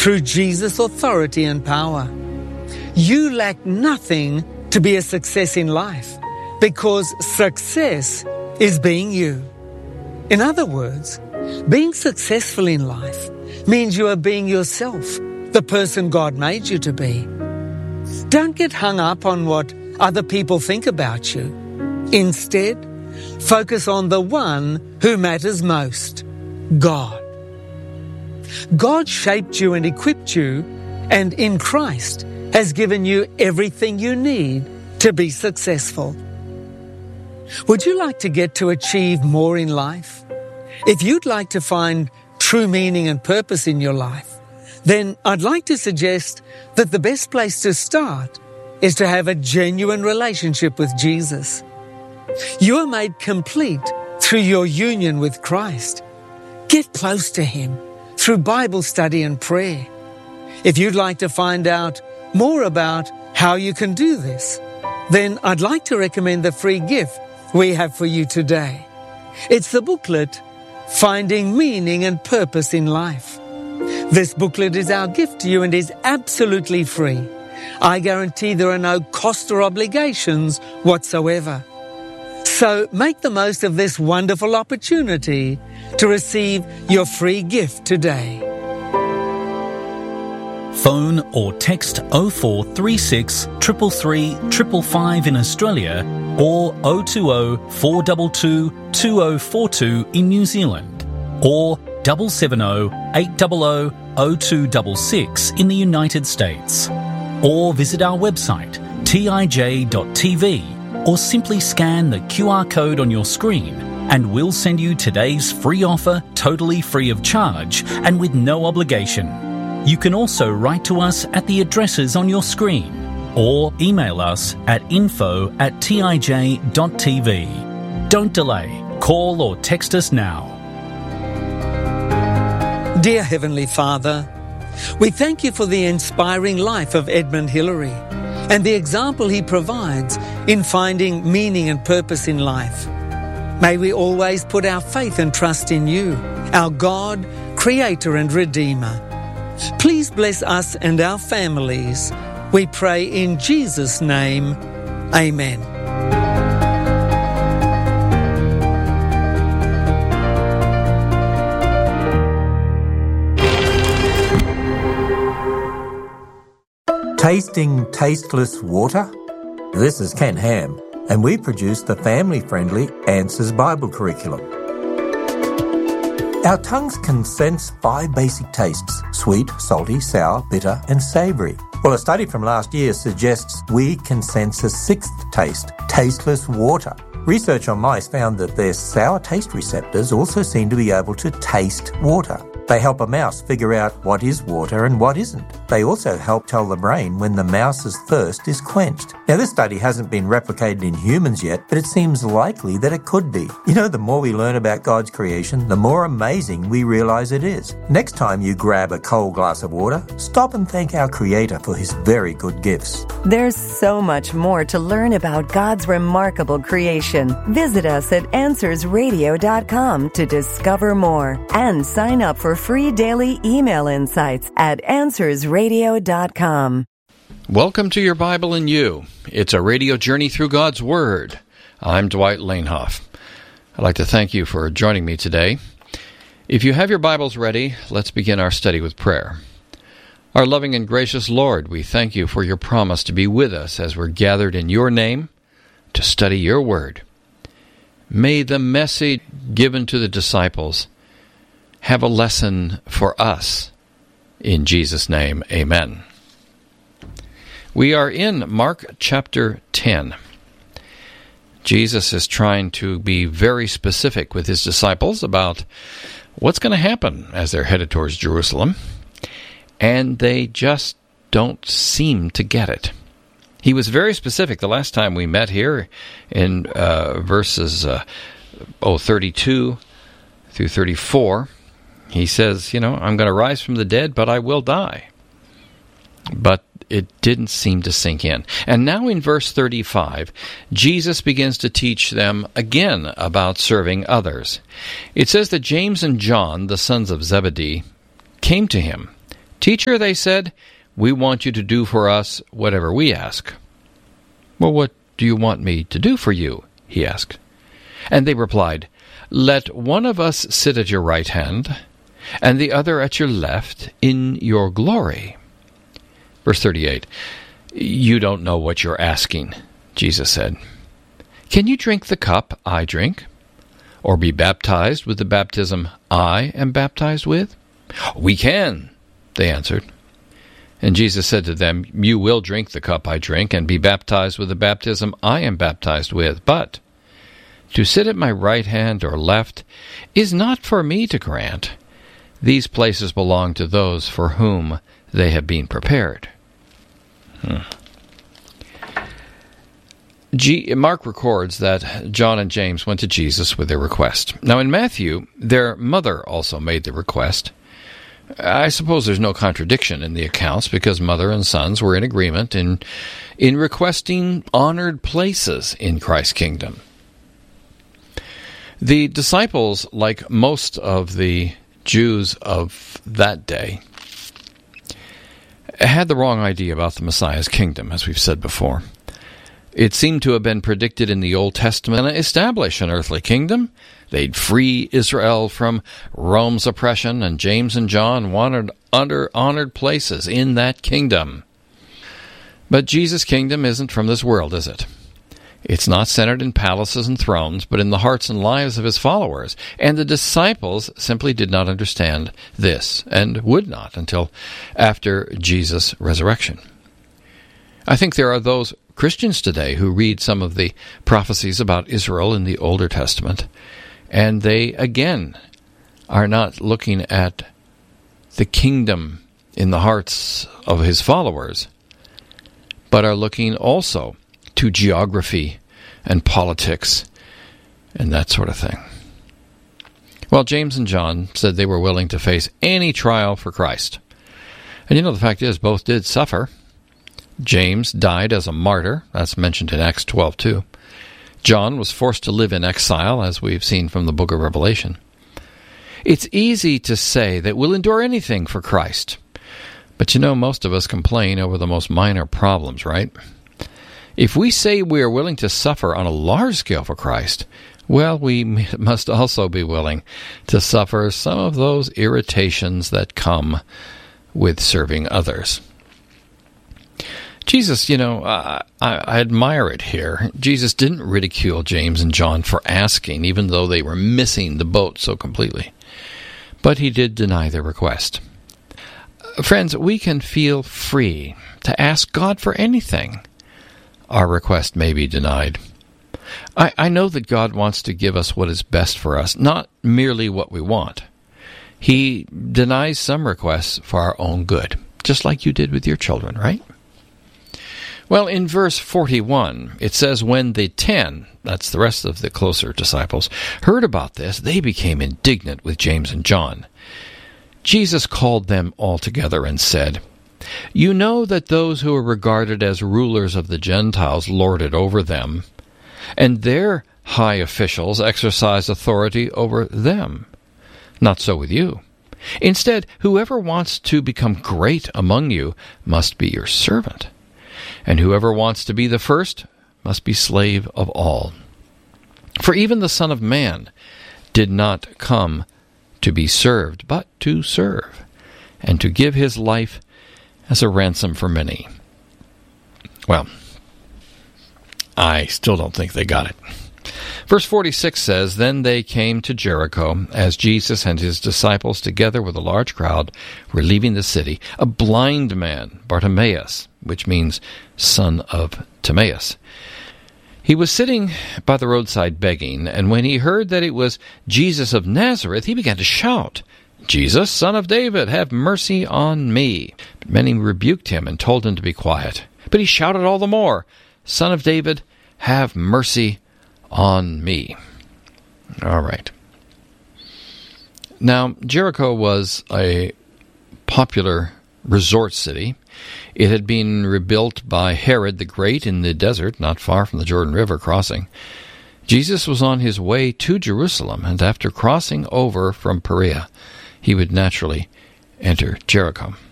through Jesus' authority and power. You lack nothing to be a success in life, because success is being you. In other words, being successful in life means you are being yourself, the person God made you to be. Don't get hung up on what other people think about you. Instead, focus on the one who matters most, God. God shaped you and equipped you, and in Christ has given you everything you need to be successful. Would you like to get to achieve more in life? If you'd like to find true meaning and purpose in your life, then I'd like to suggest that the best place to start is to have a genuine relationship with Jesus. You are made complete through your union with Christ. Get close to Him through Bible study and prayer. If you'd like to find out more about how you can do this, then I'd like to recommend the free gift we have for you today. It's the booklet, Finding Meaning and Purpose in Life. This booklet is our gift to you and is absolutely free. I guarantee there are no cost or obligations whatsoever. So make the most of this wonderful opportunity to receive your free gift today. Phone or text 0436 333 555 in Australia or 020 422 2042 in New Zealand or 770 800 0266 in the United States, or visit our website tij.tv, or simply scan the QR code on your screen and we'll send you today's free offer totally free of charge and with no obligation. You can also write to us at the addresses on your screen or email us at info@tij.tv. Don't delay. Call or text us now. Dear Heavenly Father, we thank you for the inspiring life of Edmund Hillary and the example he provides in finding meaning and purpose in life. May we always put our faith and trust in you, our God, Creator and Redeemer. Please bless us and our families. We pray in Jesus' name. Amen. Tasting tasteless water? This is Ken Ham, and we produce the family-friendly Answers Bible curriculum. Our tongues can sense 5 basic tastes: sweet, salty, sour, bitter, and savoury. Well, a study from last year suggests we can sense a 6th taste, tasteless water. Research on mice found that their sour taste receptors also seem to be able to taste water. They help a mouse figure out what is water and what isn't. They also help tell the brain when the mouse's thirst is quenched. Now, this study hasn't been replicated in humans yet, but it seems likely that it could be. You know, the more we learn about God's creation, the more amazing we realize it is. Next time you grab a cold glass of water, stop and thank our Creator for His very good gifts. There's so much more to learn about God's remarkable creation. Visit us at AnswersRadio.com to discover more and sign up for free daily email insights at AnswersRadio.com. Welcome to Your Bible and You. It's a radio journey through God's Word. I'm Dwight Lanehoff. I'd like to thank you for joining me today. If you have your Bibles ready, let's begin our study with prayer. Our loving and gracious Lord, we thank you for your promise to be with us as we're gathered in your name to study your Word. May the message given to the disciples have a lesson for us. In Jesus' name, amen. We are in Mark chapter 10. Jesus is trying to be very specific with his disciples about what's going to happen as they're headed towards Jerusalem, and they just don't seem to get it. He was very specific the last time we met here in verses 32 through 34. He says, I'm going to rise from the dead, but I will die. But it didn't seem to sink in. And now in verse 35, Jesus begins to teach them again about serving others. It says that James and John, the sons of Zebedee, came to him, "Teacher," they said, "we want you to do for us whatever we ask." "Well, what do you want me to do for you?" he asked. And they replied, "Let one of us sit at your right hand, and the other at your left, in your glory." Verse 38, "You don't know what you're asking," Jesus said. "Can you drink the cup I drink, or be baptized with the baptism I am baptized with?" "We can," they answered. And Jesus said to them, "You will drink the cup I drink, and be baptized with the baptism I am baptized with. But to sit at my right hand or left is not for me to grant. These places belong to those for whom they have been prepared." Mark records that John and James went to Jesus with their request. Now in Matthew, their mother also made the request. I suppose there's no contradiction in the accounts, because mother and sons were in agreement in requesting honored places in Christ's kingdom. The disciples, like most of the Jews of that day, had the wrong idea about the Messiah's kingdom, as we've said before. It seemed to have been predicted in the Old Testament to establish an earthly kingdom. They'd free Israel from Rome's oppression, and James and John wanted honored places in that kingdom. But Jesus' kingdom isn't from this world, is it? It's not centered in palaces and thrones, but in the hearts and lives of his followers. And the disciples simply did not understand this, and would not until after Jesus' resurrection. I think there are those Christians today who read some of the prophecies about Israel in the Older Testament, and they, again, are not looking at the kingdom in the hearts of his followers, but are looking also to geography and politics and that sort of thing. Well, James and John said they were willing to face any trial for Christ. And the fact is, both did suffer. James died as a martyr. That's mentioned in Acts 12:2. John was forced to live in exile, as we've seen from the book of Revelation. It's easy to say that we'll endure anything for Christ. But most of us complain over the most minor problems, right? If we say we are willing to suffer on a large scale for Christ, well, we must also be willing to suffer some of those irritations that come with serving others. Jesus, I admire it here. Jesus didn't ridicule James and John for asking, even though they were missing the boat so completely. But he did deny their request. Friends, we can feel free to ask God for anything. Our request may be denied. I know that God wants to give us what is best for us, not merely what we want. He denies some requests for our own good, just like you did with your children, right? Well, in verse 41, it says, when the 10, that's the rest of the closer disciples, heard about this, they became indignant with James and John. Jesus called them all together and said, "You know that those who are regarded as rulers of the Gentiles lord it over them, and their high officials exercise authority over them. Not so with you. Instead, whoever wants to become great among you must be your servant. And whoever wants to be the first must be slave of all. For even the Son of Man did not come to be served, but to serve, and to give his life as a ransom for many." Well, I still don't think they got it. Verse 46 says, "Then they came to Jericho, as Jesus and his disciples, together with a large crowd, were leaving the city. A blind man, Bartimaeus, which means son of Timaeus. He was sitting by the roadside begging, and when he heard that it was Jesus of Nazareth, he began to shout, 'Jesus, Son of David, have mercy on me.' But many rebuked him and told him to be quiet. But he shouted all the more, 'Son of David, have mercy on me.'" All right. Now, Jericho was a popular resort city. It had been rebuilt by Herod the Great in the desert, not far from the Jordan River crossing. Jesus was on his way to Jerusalem, and after crossing over from Perea, he would naturally enter Jericho.